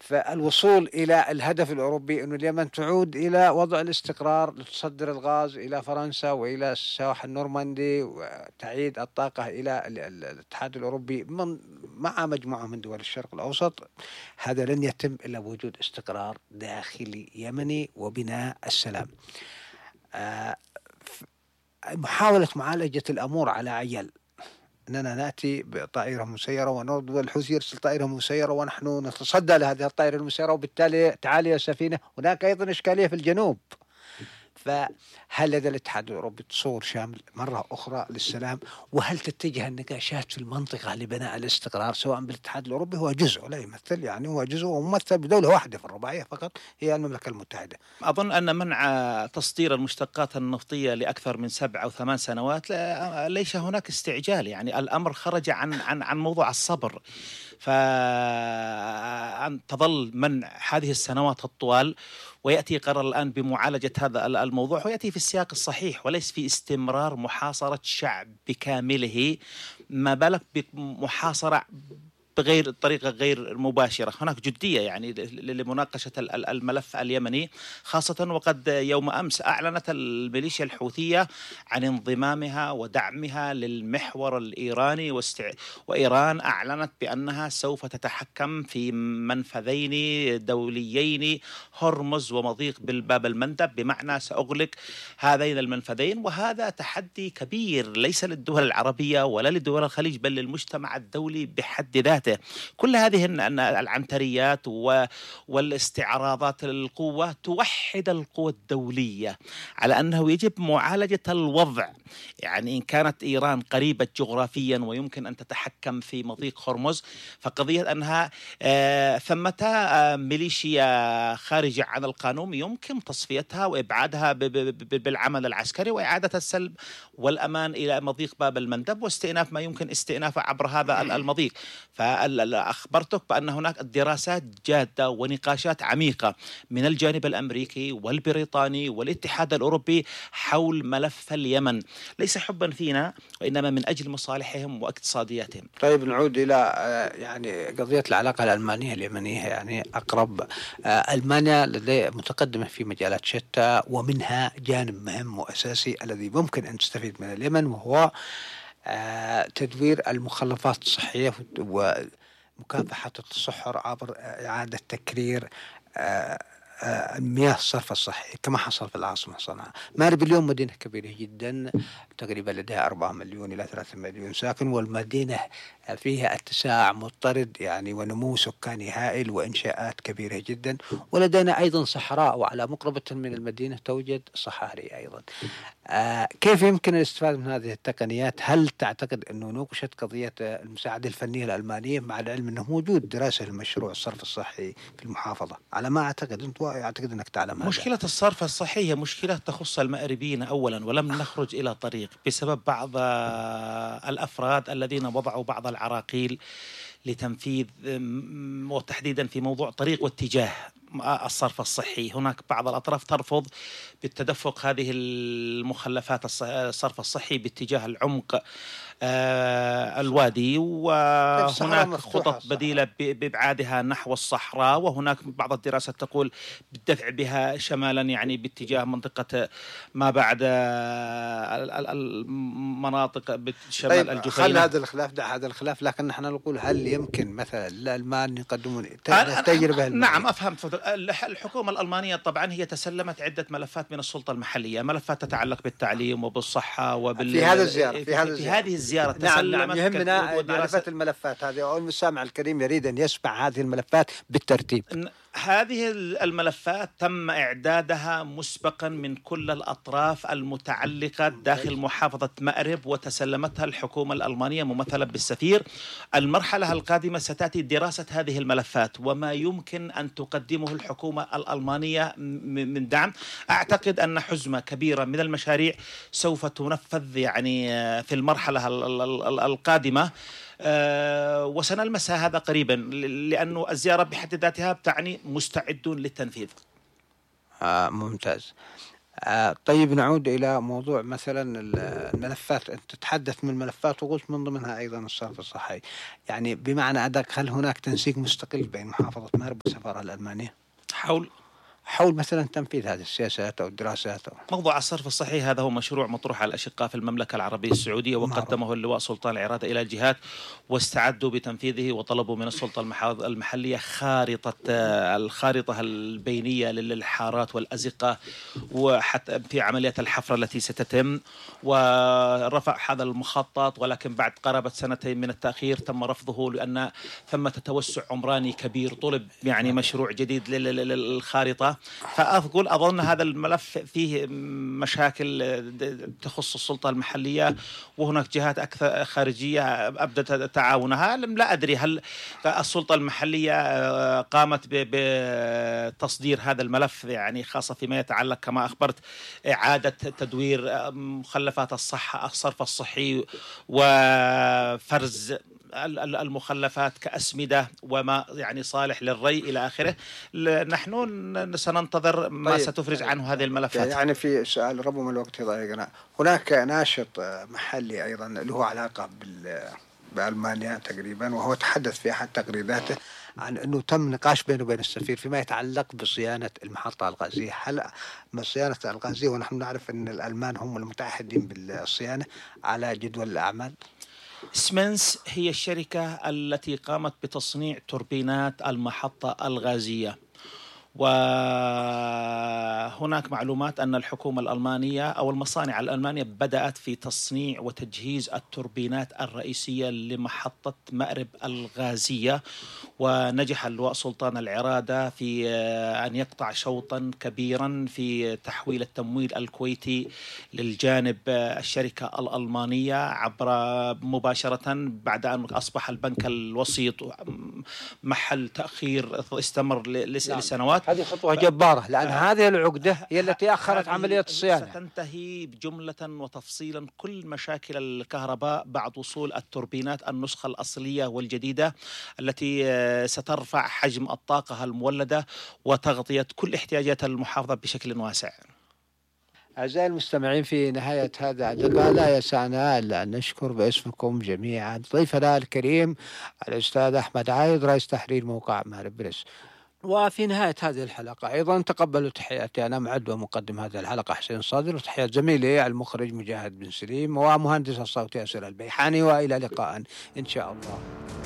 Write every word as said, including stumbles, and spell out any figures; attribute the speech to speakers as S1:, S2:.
S1: فالوصول إلى الهدف الأوروبي أن اليمن تعود إلى وضع الاستقرار، تصدر الغاز إلى فرنسا وإلى السواحل النورماندي، وتعيد الطاقة إلى ال- ال- الاتحاد الأوروبي من مع مجموعة من دول الشرق الأوسط. هذا لن يتم إلا بوجود استقرار داخلي يمني وبناء السلام. آه، ف- محاولة معالجة الأمور على عجل، أننا نأتي بطائرة مسيرة ونرد الحوثي يرسل طائرة مسيرة ونحن نتصدى لهذه الطائرة المسيرة، وبالتالي تعالي يا سفينة. هناك أيضا إشكالية في الجنوب. فهل لدى الاتحاد الأوروبي تصور شامل مرة أخرى للسلام؟ وهل تتجه النقاشات في المنطقة لبناء الاستقرار، سواء بالاتحاد الأوروبي هو جزء لا يمثل، يعني هو جزء وممثل بدولة واحدة في الرباعية فقط، هي المملكة المتحدة.
S2: أظن أن منع تصدير المشتقات النفطية لأكثر من سبع أو ثمان سنوات ليس هناك استعجال، يعني الأمر خرج عن عن عن موضوع الصبر. فأن تظل منع هذه السنوات الطوال ويأتي قرار الآن بمعالجة هذا الموضوع، ويأتي في السياق الصحيح وليس في استمرار محاصرة شعب بكامله، ما بالك بمحاصرة بغير طريقة غير مباشرة. هناك جدية يعني لمناقشة الملف اليمني، خاصة وقد يوم أمس أعلنت الميليشيا الحوثية عن انضمامها ودعمها للمحور الإيراني، واستع... وإيران أعلنت بأنها سوف تتحكم في منفذين دوليين، هرمز ومضيق بالباب المندب، بمعنى سأغلق هذين المنفذين. وهذا تحدي كبير ليس للدول العربية ولا لدول الخليج، بل للمجتمع الدولي بحد ذاته. كل هذه العنتريات والاستعراضات للقوة توحد القوى الدولية على أنه يجب معالجة الوضع. يعني إن كانت إيران قريبة جغرافيا ويمكن أن تتحكم في مضيق هرمز، فقضية أنها آه ثمة آه ميليشيا خارجة عن القانون يمكن تصفيتها وإبعادها بالعمل العسكري وإعادة السلم والأمان إلى مضيق باب المندب، واستئناف ما يمكن استئنافه عبر هذا المضيق. فأخبرتك بأن هناك دراسات جادة ونقاشات عميقة من الجانب الأمريكي والبريطاني والاتحاد الأوروبي حول ملف اليمن، ليس حبا فينا وإنما من أجل مصالحهم واقتصادياتهم.
S1: طيب نعود إلى يعني قضية العلاقة الألمانية اليمنية. يعني أقرب ألمانيا لديها متقدمة في مجالات شتى، ومنها جانب مهم وأساسي الذي ممكن أن تستفيد من اليمن، وهو تدوير المخلفات الصحية ومكافحة التصحر عبر إعادة تكرير المياه الصرف الصحي كما حصل في العاصمة صنعاء. مأرب اليوم مدينة كبيرة جدا، تقريبا لديها أربعة مليون إلى ثلاثة مليون ساكن، والمدينة فيها اتساع مضطرد يعني ونمو سكاني هائل وإنشاءات كبيرة جدا. ولدينا أيضا صحراء، وعلى مقربة من المدينة توجد صحاري أيضا. آه كيف يمكن الاستفادة من هذه التقنيات؟ هل تعتقد أنه نوقشت قضية المساعدة الفنية الألمانية، مع العلم أنه موجود دراسة لمشروع الصرف الصحي في المحافظة؟ على ما أعتقد، أنت أعتقد أنك تعلم هذا.
S2: مشكلة الصرف الصحي هي مشكلة تخص المأربين أولا، ولم نخرج إلى طريق بسبب بعض الأفراد الذين وضعوا بعض العراقيل لتنفيذ وتحديدا في موضوع طريق واتجاه الصرف الصحي. هناك بعض الأطراف ترفض بالتدفق هذه المخلفات الصرف الصحي باتجاه العمق آه الوادي، وهناك خطط بديلة بإبعادها نحو الصحراء، وهناك بعض الدراسات تقول بالدفع بها شمالا يعني باتجاه منطقة ما بعد المناطق بالشمال.
S1: طيب
S2: الجفينة.
S1: خل هذا الخلاف، دع هذا الخلاف، لكن نحن نقول هل يمكن مثلا الألمان يقدمون تجربة؟
S2: نعم أفهم. الحكومة الألمانية طبعا هي تسلمت عدة ملفات من السلطة المحلية، ملفات تتعلق بالتعليم وبالصحة وبال
S1: في هذا الزيارة في,
S2: في,
S1: هذا
S2: في هذه الزيارة
S1: نعم نعم يهمنا معرفة الملفات هذه، أو المستمع الكريم يريد أن يسمع هذه الملفات بالترتيب.
S2: هذه الملفات تم إعدادها مسبقا من كل الأطراف المتعلقة داخل محافظة مأرب، وتسلمتها الحكومة الألمانية ممثلة بالسفير. المرحلة القادمة ستأتي دراسة هذه الملفات وما يمكن أن تقدمه الحكومة الألمانية من دعم. أعتقد أن حزمة كبيرة من المشاريع سوف تنفذ يعني في المرحلة القادمة، أه وسنلمس هذا قريبا، لأنه الزيارة بحد ذاتها بتعني مستعدون للتنفيذ.
S1: آه ممتاز. آه، طيب نعود إلى موضوع مثلا الملفات. أنت تتحدث من الملفات وقلت من ضمنها أيضا الصرف الصحي، يعني بمعنى أدق هل هناك تنسيق مستقل بين محافظة مأرب والسفارة الألمانية
S2: حول
S1: حول مثلا تنفيذ هذه السياسات أو الدراسات أو
S2: موضوع الصرف الصحي؟ هذا هو مشروع مطروح على الأشقاء في المملكة العربية السعودية،
S1: معروف.
S2: وقدمه اللواء سلطان العرادة إلى الجهات واستعدوا بتنفيذه، وطلبوا من السلطة المحلية خارطة الخارطة البينية للحارات والأزقة وحتى في عملية الحفر التي ستتم، ورفع هذا المخطط، ولكن بعد قرابة سنتين من التأخير تم رفضه لأن ثمة توسع عمراني كبير، طلب يعني مشروع جديد للخارطة. فأقول أظن هذا الملف فيه مشاكل تخص السلطة المحلية، وهناك جهات أكثر خارجية أبدت تعاونها. لا أدري هل السلطة المحلية قامت بتصدير هذا الملف، يعني خاصة فيما يتعلق كما أخبرت إعادة تدوير مخلفات الصحة الصرف الصحي وفرز المخلفات كأسمدة وما يعني صالح للري إلى آخره. نحن سننتظر ما
S1: طيب
S2: ستفرج عنه هذه الملفات.
S1: يعني في سؤال ربما الوقت ضايقنا، هناك ناشط محلي أيضا له علاقة بال بألمانيا تقريبا، وهو تحدث في أحد تغريداته عن أنه تم نقاش بينه وبين السفير فيما يتعلق بصيانة المحطة الغازية. هل صيانة الغازية، ونحن نعرف أن الألمان هم المتعهدين بالصيانة، على جدول الأعمال؟
S2: سمنس هي الشركة التي قامت بتصنيع توربينات المحطة الغازية، وهناك معلومات أن الحكومة الألمانية أو المصانع الألمانية بدأت في تصنيع وتجهيز التوربينات الرئيسية لمحطة مأرب الغازية، ونجح اللواء سلطان العرادة في أن يقطع شوطا كبيرا في تحويل التمويل الكويتي للجانب الشركة الألمانية عبر مباشرة، بعد أن أصبح البنك الوسيط محل تأخير استمر لسنوات.
S1: هذه خطوة جبارة، لأن هذه العقدة هي التي أخرت عملية الصيانة.
S2: ستنتهي جملة وتفصيلا كل مشاكل الكهرباء بعد وصول التوربينات النسخة الأصلية والجديدة التي سترفع حجم الطاقة المولدة وتغطية كل احتياجات المحافظة بشكل واسع.
S1: أعزائي المستمعين، في نهاية هذا اللقاء لا يسعنا إلا أن نشكر باسمكم جميعا ضيفنا الكريم الأستاذ أحمد عايض، رئيس تحرير موقع مأرب بريس. وفي نهاية هذه الحلقة أيضا تقبلوا تحياتي أنا معد ومقدم هذه الحلقة حسين صادر، وتحيات زميلي المخرج مجاهد بن سليم ومهندس الصوت ياسر البيحاني، وإلى لقاء إن شاء الله.